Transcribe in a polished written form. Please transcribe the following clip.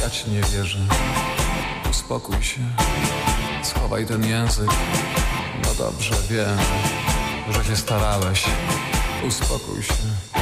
Ja ci nie wierzę. Uspokój się. Schowaj ten język. No dobrze, wiem, że się starałeś. Uspokój się.